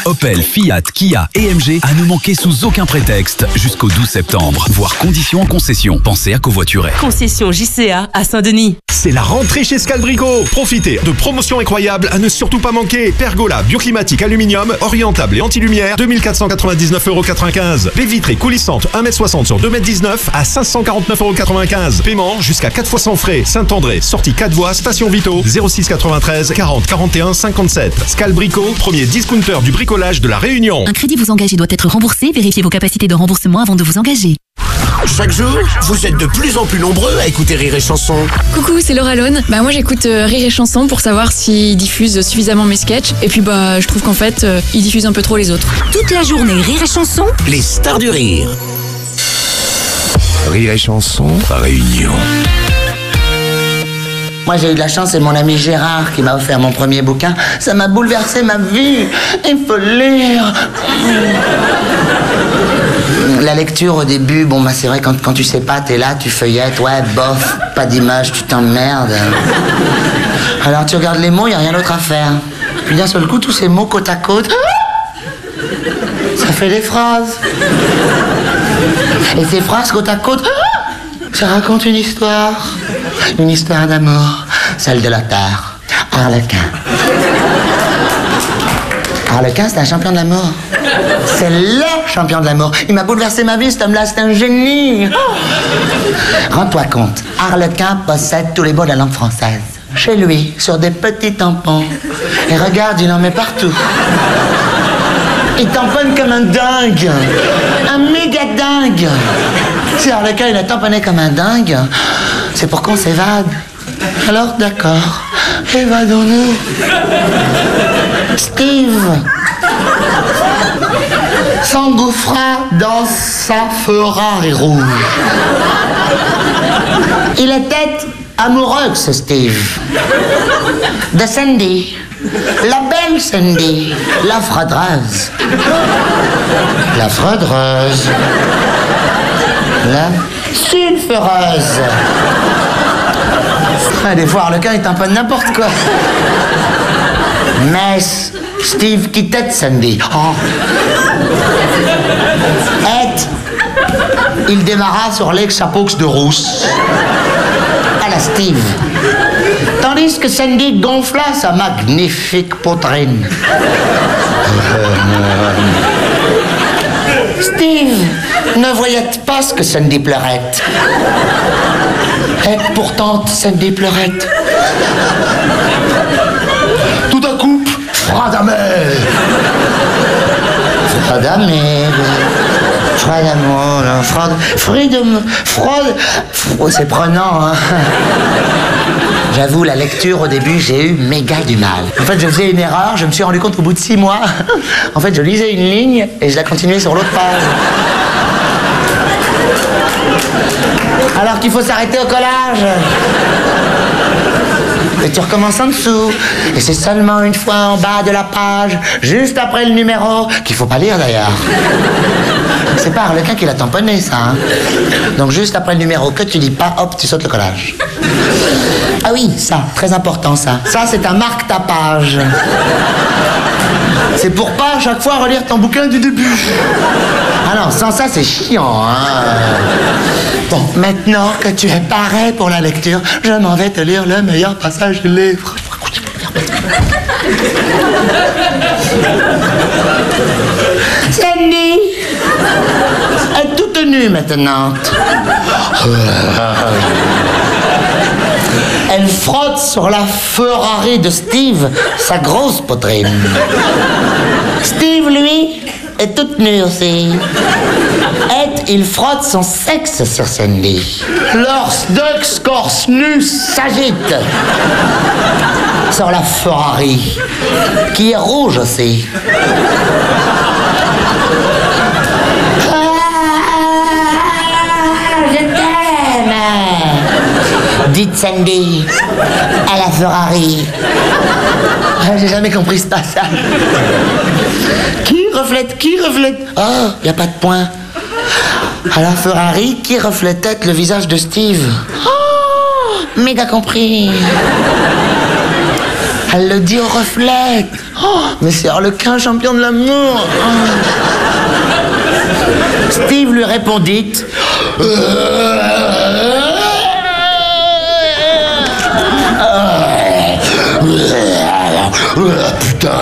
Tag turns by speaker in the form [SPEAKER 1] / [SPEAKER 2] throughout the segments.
[SPEAKER 1] Opel, Fiat, Kia et MG à ne manquer sous aucun prétexte jusqu'au 12 septembre. Voir conditions en concession. Pensez à covoiturer.
[SPEAKER 2] Concession JCA à Saint-Denis.
[SPEAKER 3] C'est la rentrée chez Scalbrico. Profitez de promotions incroyables à ne surtout pas manquer. Pergola bioclimatique aluminium, orientable et anti-lumière, 2499,95 €. Baies vitrées coulissantes 1m60 sur 2m19 à 549,95 €. Paiement jusqu'à 4 fois sans frais. Saint-André, sortie 4 voies, station Vito, 06 93 40 41 57. Scalbrico, premier discounter du bricolage de la Réunion.
[SPEAKER 4] Un crédit vous engagez doit être remboursé. Vérifiez vos capacités de remboursement avant de vous engager.
[SPEAKER 5] Chaque jour, vous êtes de plus en plus nombreux à écouter Rire et Chanson.
[SPEAKER 6] Coucou, c'est Laura Lone. Moi j'écoute Rire et Chanson pour savoir s'ils diffusent suffisamment mes sketchs. Et puis je trouve qu'en fait, ils diffusent un peu trop les autres.
[SPEAKER 4] Toute la journée, Rire et Chanson.
[SPEAKER 5] Les stars du rire. Rire et Chanson, Réunion.
[SPEAKER 7] Moi j'ai eu de la chance, c'est mon ami Gérard qui m'a offert mon premier bouquin. Ça m'a bouleversé ma vie. Il faut lire. La lecture au début, c'est vrai, quand tu sais pas, t'es là, tu feuillettes, ouais, bof, pas d'image, tu t'emmerdes. Alors tu regardes les mots, y a rien d'autre à faire. Puis d'un seul coup, tous ces mots côte à côte, ça fait des phrases. Et ces phrases côte à côte, ça raconte une histoire d'amour, celle de Lothar, Harlequin. Harlequin, c'est un champion de l'amour. C'est LE champion de l'amour. Il m'a bouleversé ma vie, cet homme-là, c'est un génie. Rends-toi compte, Harlequin possède tous les mots de la langue française. Chez lui, sur des petits tampons. Et regarde, il en met partout. Il tamponne comme un dingue. Un méga dingue. Si Harlequin, il a tamponné comme un dingue, c'est pour qu'on s'évade. Alors, d'accord, évadons-nous. Steve s'engouffra dans sa Ferrari rouge. Il était amoureux, ce Steve, de Sandy, la belle Sandy, la fraudeuse. La fraudeuse. La sulfureuse. Des fois, Harlequin, il tamponne n'importe quoi. Mais Steve quittait Sandy. Il démarra sur les chapeaux de rousse. À la Steve. Tandis que Sandy gonfla sa magnifique poitrine. Steve ne voyait pas ce que Sandy pleurait. Et pourtant, Sandy pleurait. Tout d'un coup, Fradamel. Fred d'amour, c'est prenant, hein. J'avoue, la lecture, au début, j'ai eu méga du mal. En fait, je faisais une erreur, je me suis rendu compte au bout de 6 mois. En fait, je lisais une ligne et je la continuais sur l'autre page. Alors qu'il faut s'arrêter au collage. Et tu recommences en dessous. Et c'est seulement une fois en bas de la page, juste après le numéro, qu'il faut pas lire d'ailleurs. C'est pas Harlequin qui l'a tamponné, ça. Hein. Donc juste après le numéro que tu lis pas, hop, tu sautes le collage. Ah oui, ça, très important ça. Ça, c'est un marque-tapage. C'est pour pas à chaque fois relire ton bouquin du début. Ah non, sans ça, c'est chiant, hein. Bon, maintenant que tu es paré pour la lecture, je m'en vais te lire le meilleur passage du livre. Sandy est toute nue maintenant. Elle frotte sur la Ferrari de Steve, sa grosse poitrine. Steve, lui, est toute nue aussi. Et il frotte son sexe sur Sandy. Leurs deux corps nus s'agitent sur la Ferrari, qui est rouge aussi. Dit Sandy à la Ferrari. J'ai jamais compris ce passage. Qui reflète? Oh, y a pas de point. À la Ferrari, qui reflétait le visage de Steve? Oh, méga compris. Elle le dit au reflet. Mais c'est Harlequin, champion de l'amour. Steve lui répondit. Putain.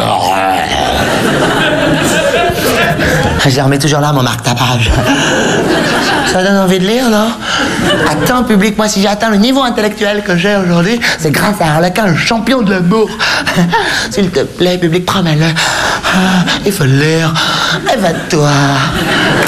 [SPEAKER 7] Je remets toujours là mon marque-tapage. Ça donne envie de lire, non? Attends, public, moi, si j'atteins le niveau intellectuel que j'ai aujourd'hui, c'est grâce à Harlequin, le champion de l'amour. S'il te plaît, public, promets-le. Il faut le lire. Évade-toi.